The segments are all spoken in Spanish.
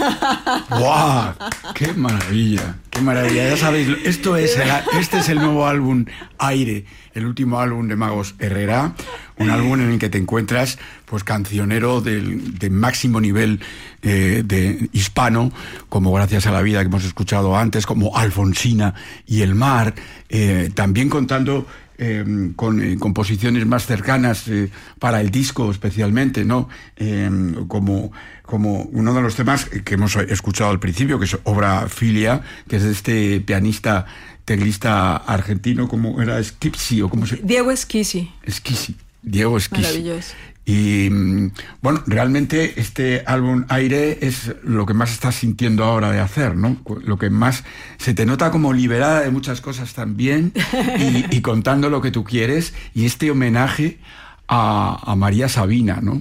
¡Guau! ¡Qué maravilla! ¡Qué maravilla! Ya sabéis, este es el nuevo álbum Aire, el último álbum de Magos Herrera, un álbum en el que te encuentras pues cancionero de máximo nivel de hispano, como Gracias a la vida que hemos escuchado antes, como Alfonsina y El mar, también contando con composiciones más cercanas para el disco especialmente, ¿no? Como uno de los temas que hemos escuchado al principio, que es Obra Filia, que es de este pianista teclista argentino, ¿cómo era? Schizzi, o cómo se... Diego Schizzi. Diego Schizzi. Maravilloso. Y bueno, realmente este álbum Aire es lo que más estás sintiendo ahora de hacer, ¿no? Lo que más se te nota como liberada de muchas cosas también y contando lo que tú quieres, y este homenaje a María Sabina, ¿no?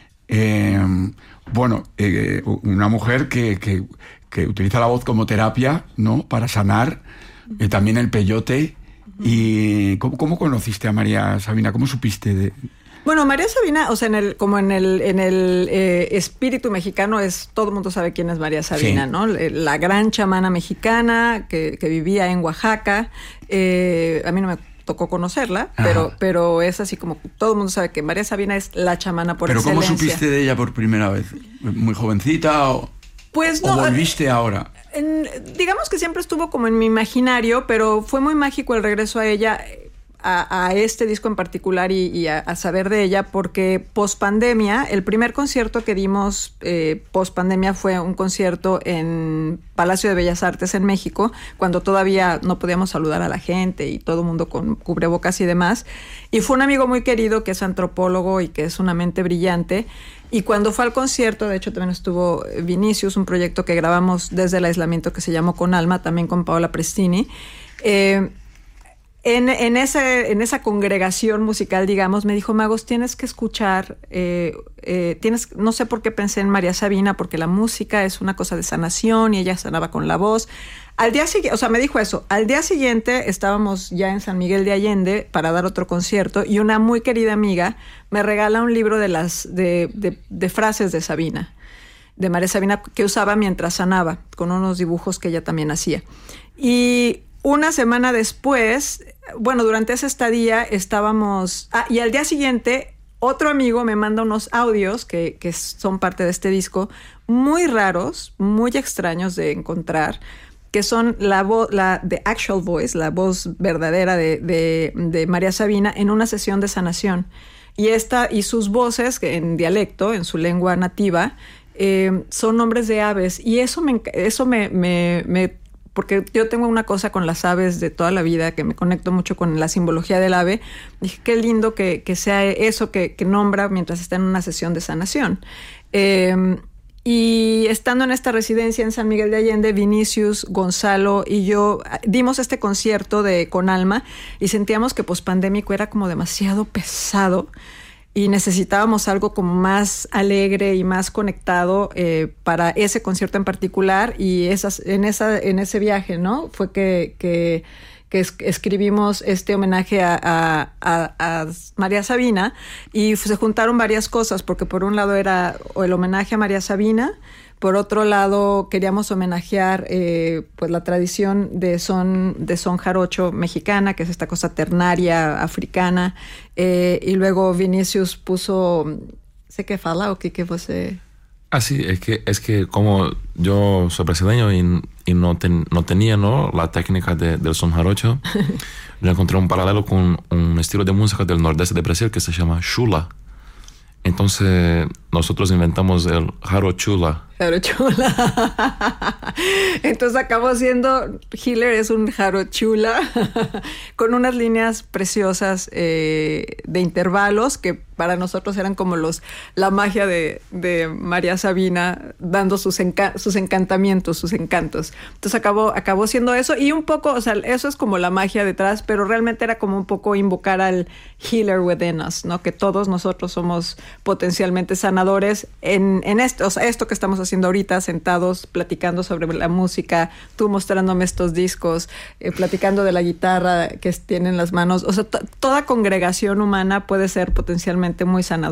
Una mujer que utiliza la voz como terapia, ¿no? Para sanar, también el peyote. ¿Y cómo conociste a María Sabina? ¿Cómo supiste de...? Bueno, María Sabina, o sea, en el espíritu mexicano todo el mundo sabe quién es María Sabina, sí, ¿no? La gran chamana mexicana que vivía en Oaxaca. A mí no me tocó conocerla, pero es así como todo el mundo sabe que María Sabina es la chamana por excelencia. ¿Pero cómo supiste de ella por primera vez? ¿Muy jovencita o...? Pues no. ¿O volviste ahora? Digamos que siempre estuvo como en mi imaginario, pero fue muy mágico el regreso a ella, a este disco en particular y a saber de ella, porque post-pandemia, el primer concierto que dimos post-pandemia fue un concierto en Palacio de Bellas Artes en México, cuando todavía no podíamos saludar a la gente y todo el mundo con cubrebocas y demás. Y fue un amigo muy querido que es antropólogo y que es una mente brillante. Y cuando fue al concierto, de hecho también estuvo Vinicius, un proyecto que grabamos desde el aislamiento que se llamó Con Alma, también con Paola Prestini. En esa congregación musical, digamos, me dijo: Magos, tienes que escuchar, no sé por qué pensé en María Sabina, porque la música es una cosa de sanación y ella sanaba con la voz. Al día siguiente, o sea, me dijo eso. Al día siguiente estábamos ya en San Miguel de Allende para dar otro concierto y una muy querida amiga me regala un libro de frases de Sabina, de María Sabina, que usaba mientras sanaba, con unos dibujos que ella también hacía. Y una semana después, bueno, durante esa estadía estábamos... y al día siguiente, otro amigo me manda unos audios que son parte de este disco, muy raros, muy extraños de encontrar, que son the actual voice, la voz verdadera de María Sabina en una sesión de sanación. Y sus voces, en dialecto, en su lengua nativa, son nombres de aves. Y eso me porque yo tengo una cosa con las aves de toda la vida, que me conecto mucho con la simbología del ave. Dije, qué lindo que sea eso que nombra mientras está en una sesión de sanación. Y estando en esta residencia en San Miguel de Allende, Vinicius, Gonzalo y yo dimos este concierto Con Alma y sentíamos que pospandémico era como demasiado pesado y necesitábamos algo como más alegre y más conectado para ese concierto en particular. Y en ese viaje, ¿no? Fue que escribimos este homenaje a María Sabina, y se juntaron varias cosas, porque por un lado era el homenaje a María Sabina, por otro lado queríamos homenajear pues la tradición de son jarocho mexicana, que es esta cosa ternaria africana, y luego Vinicius puso, sé que fala o que você... Sí, es que como yo soy brasileño y no tenía, ¿no?, la técnica del son jarocho, yo encontré un paralelo con un estilo de música del nordeste de Brasil que se llama chula. Entonces nosotros inventamos el jarochula. Jarochula. Entonces acabó siendo, Healer es un jarochula con unas líneas preciosas de intervalos que para nosotros eran como la magia de María Sabina dando sus encantamientos, sus encantos. Entonces acabó siendo eso, y un poco, o sea, eso es como la magia detrás, pero realmente era como un poco invocar al healer within us, ¿no? Que todos nosotros somos potencialmente sanadores en esto, o sea, esto que estamos haciendo ahorita, sentados platicando sobre la música, tú mostrándome estos discos, platicando de la guitarra que tienen en las manos. O sea, toda congregación humana puede ser potencialmente muy sanadora.